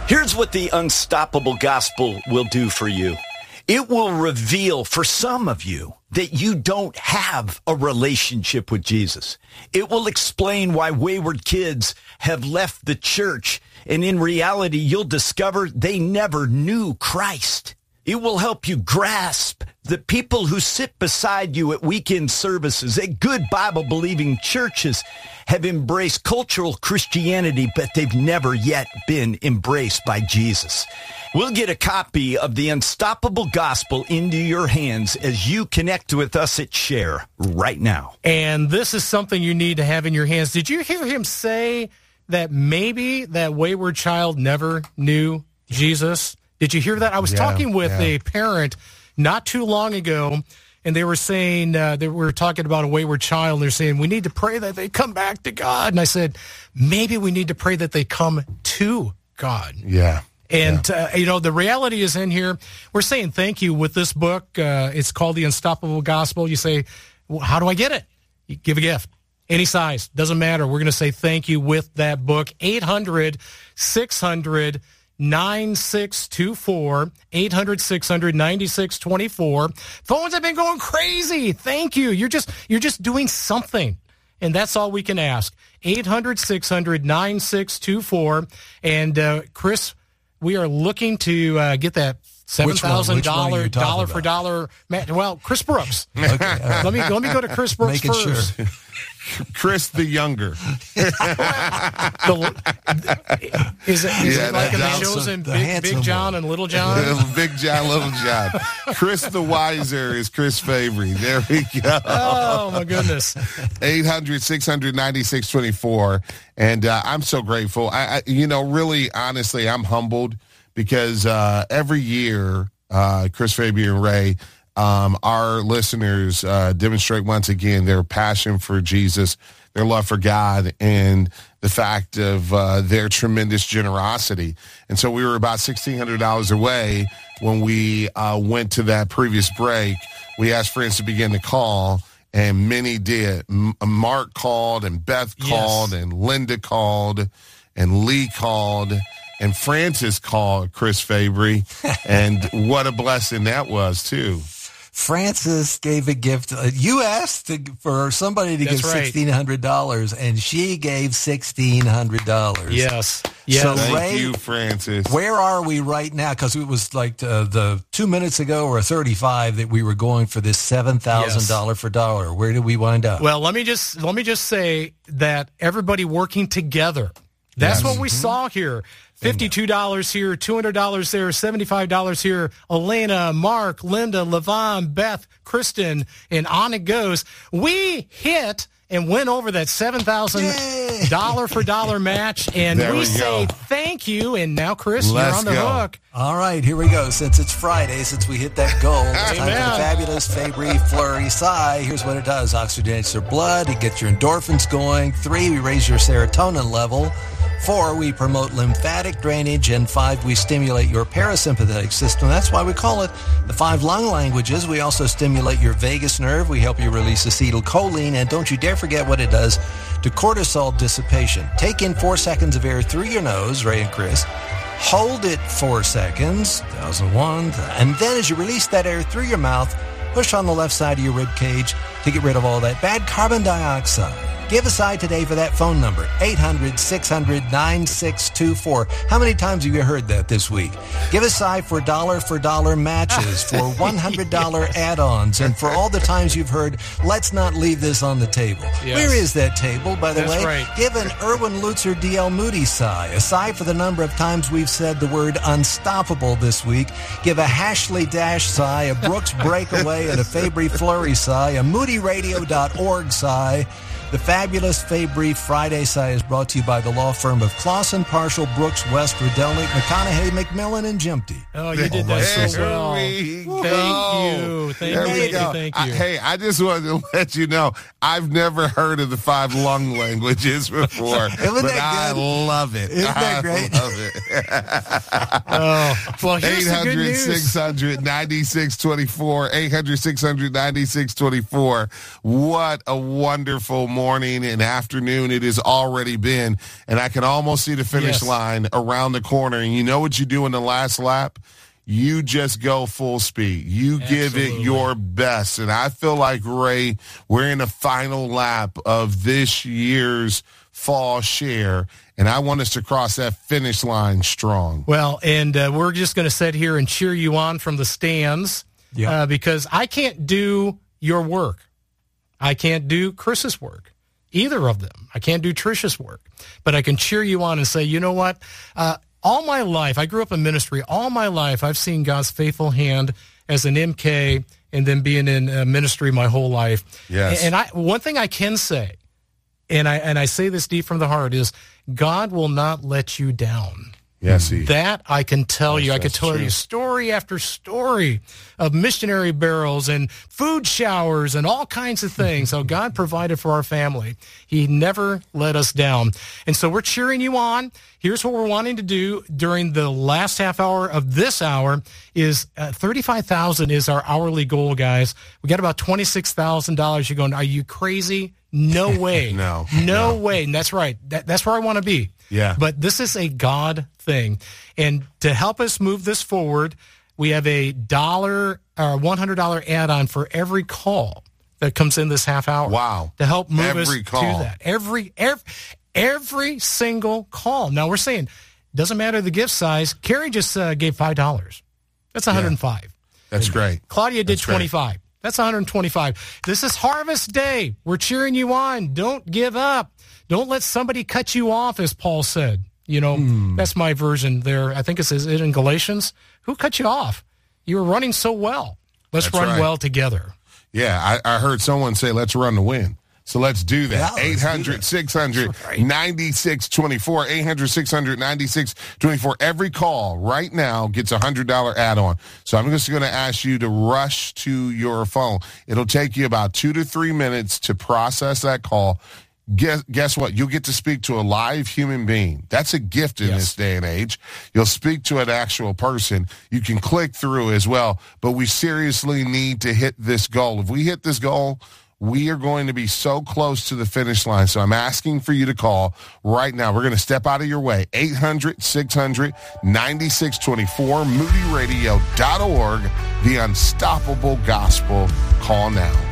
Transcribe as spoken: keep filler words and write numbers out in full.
Here's what the Unstoppable Gospel will do for you. It will reveal for some of you that you don't have a relationship with Jesus. It will explain why wayward kids have left the church, and in reality, you'll discover they never knew Christ. It will help you grasp that people who sit beside you at weekend services at good Bible-believing churches have embraced cultural Christianity, but they've never yet been embraced by Jesus. We'll get a copy of the Unstoppable Gospel into your hands as you connect with us at Share right now. And this is something you need to have in your hands. Did you hear him say that maybe that wayward child never knew Jesus? Did you hear that? I was yeah, talking with yeah. a parent not too long ago, and they were saying, uh, they were talking about a wayward child, and they're saying, we need to pray that they come back to God. And I said, maybe we need to pray that they come to God. Yeah. And, yeah. uh, you know, the reality is in here, we're saying thank you with this book. Uh, it's called The Unstoppable Gospel. You say, well, how do I get it? You give a gift. Any size. Doesn't matter. We're going to say thank you with that book. eight hundred, six hundred, nine six two four, eight hundred, six hundred, ninety-six twenty-four. Phones have been going crazy. Thank you. You're just, you're just doing something. And that's all we can ask. eight hundred, six hundred, nine six two four. And, uh, Chris, we are looking to uh, get that seven thousand dollars dollar for dollar match. Well, Chris Brooks. Okay, uh, let me let me go to Chris Brooks first. Sure. Chris the Younger. the, is it, is yeah, it like in the shows in Big, Big John one. And Little John? Big John, Little John. Chris the Wiser is Chris Fabry. There we go. Oh, my goodness. eight hundred, six hundred, ninety-six twenty-four. And uh, I'm so grateful. I, I, you know, really, honestly, I'm humbled because uh, every year, uh, Chris Fabry and Ray, Um, our listeners uh, demonstrate once again their passion for Jesus, their love for God, and the fact of uh, their tremendous generosity. And so we were about sixteen hundred dollars away when we uh, went to that previous break. We asked friends to begin to call, and many did. M- Mark called, and Beth called, yes. and Linda called, and Lee called, and Francis called Chris Fabry. And what a blessing that was, too. Francis gave a gift. Uh, you asked to, for somebody to That's give right. sixteen hundred dollars, and she gave sixteen hundred dollars. Yes. yes. So Thank Ray, you, Francis. Where are we right now? Because it was like uh, the two minutes ago or thirty-five that we were going for this seven thousand dollars yes. for dollar. Where did we wind up? Well, let me just let me just say that everybody working together. That's yes. what we mm-hmm. saw here. fifty-two dollars here, two hundred dollars there, seventy-five dollars here. Elena, Mark, Linda, Levon, Beth, Kristen, and on it goes. We hit and went over that seven thousand dollars for dollar match, and there we, we say thank you. And now, Chris, Let's you're on the go. hook. All right, here we go. Since it's Friday, since we hit that goal, it's time for the fabulous Fabry Flurry Sigh. Here's what it does. Oxygenates your blood. It gets your endorphins going. Three, we raise your serotonin level. Four, we promote lymphatic drainage. And five, we stimulate your parasympathetic system. That's why we call it the five lung languages. We also stimulate your vagus nerve. We help you release acetylcholine. And don't you dare forget what it does to cortisol dissipation. Take in four seconds of air through your nose, Ray and Chris. Hold it four seconds, one thousand one. And then as you release that air through your mouth, push on the left side of your rib cage to get rid of all that bad carbon dioxide. Give a sigh today for that phone number, eight hundred, six hundred, nine six two four. How many times have you heard that this week? Give a sigh for dollar-for-dollar matches, for one hundred dollars add-ons, and for all the times you've heard, let's not leave this on the table. Yes. Where is that table, by the That's way? Right. Give an Erwin Lutzer D L Moody sigh, a sigh for the number of times we've said the word unstoppable this week. Give a Hashley Dash sigh, a Brooks Breakaway, and a Fabry Flurry sigh, a Moody Radio dot org sigh. The fabulous Fabry Friday Sigh is brought to you by the law firm of Clausen, Parshall, Brooks, West, Rudelnik, McConaughey, McMillan, and Jimty. Oh, you did that so well. We Thank go. you. Thank there you. We go. Thank you. I, hey, I just wanted to let you know, I've never heard of the five lung languages before, Isn't but that good? I love it. Isn't that I great? love it. oh, well, here's the good news. eight hundred, six hundred, ninety-six twenty-four, eight hundred, six hundred, ninety-six twenty-four. What a wonderful morning. morning and afternoon it has already been, and I can almost see the finish Yes. line around the corner. And you know what you do in the last lap? You just go full speed. You give it Absolutely. your best. And I feel like, Ray, we're in the final lap of this year's fall share, and I want us to cross that finish line strong. Well, and uh, we're just going to sit here and cheer you on from the stands Yep. uh, because I can't do your work. I can't do Chris's work, either of them. I can't do Trisha's work, but I can cheer you on and say, you know what? Uh, all my life, I grew up in ministry. All my life, I've seen God's faithful hand as an M K and then being in uh, ministry my whole life. Yes. And I, one thing I can say, and I and I say this deep from the heart, is God will not let you down. Yes, he. That I can tell Yes, you. I could that's tell true. you story after story of missionary barrels and food showers and all kinds of things. So God provided for our family. He never let us down. And so we're cheering you on. Here's what we're wanting to do during the last half hour of this hour is uh, thirty-five thousand dollars is our hourly goal, guys. We got about twenty-six thousand dollars. You're going, are you crazy? No way. No, no. no. way. And that's right. That, that's where I want to be. Yeah. But this is a God thing. And to help us move this forward, we have a dollar or one hundred dollars add-on for every call that comes in this half hour. Wow. To help move Every us call. to that. Every, every, every single call. Now we're saying, doesn't matter the gift size. Carrie just uh, gave five dollars. That's one hundred five dollars. That's great. Claudia did That's great. twenty-five dollars. That's one hundred twenty-five dollars. This is Harvest Day. We're cheering you on. Don't give up. Don't let somebody cut you off, as Paul said. You know, Hmm. that's my version there. I think it says it in Galatians. Who cut you off? You were running so well. Let's That's run right. well together. Yeah, I, I heard someone say, let's run to win. So let's do that. Yeah, let's do eight hundred, six hundred, ninety-six twenty-four, eight hundred, six hundred, ninety-six twenty-four. Every call right now gets a one hundred dollars add-on. So I'm just going to ask you to rush to your phone. It'll take you about two to three minutes to process that call. Guess, guess what? You'll get to speak to a live human being. That's a gift in Yes. this day and age. You'll speak to an actual person. You can click through as well, but we seriously need to hit this goal. If we hit this goal, we are going to be so close to the finish line. So I'm asking for you to call right now. We're going to step out of your way. eight hundred, six hundred, ninety-six twenty-four, moody radio dot org, the unstoppable gospel. Call now.